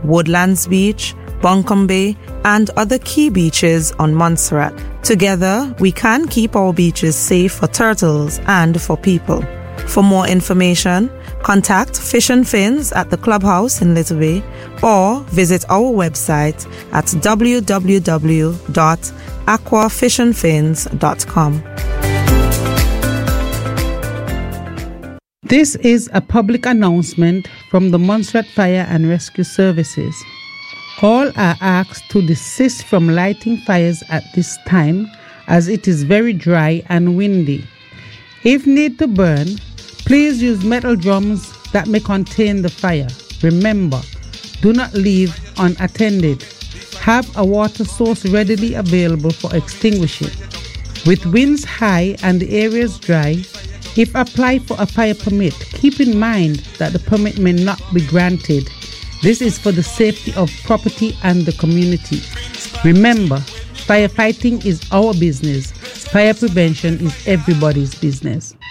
Woodlands Beach, Buncombe Bay, and other key beaches on Montserrat. Together, we can keep our beaches safe for turtles and for people. For more information, contact Fish and Fins at the Clubhouse in Little Bay or visit our website at www.aquafishandfins.com. This is a public announcement from the Montserrat Fire and Rescue Services. All are asked to desist from lighting fires at this time as it is very dry and windy. If need to burn, please use metal drums that may contain the fire. Remember, do not leave unattended. Have a water source readily available for extinguishing. With winds high and the areas dry, if applied for a fire permit, keep in mind that the permit may not be granted. This is for the safety of property and the community. Remember, firefighting is our business. Fire prevention is everybody's business.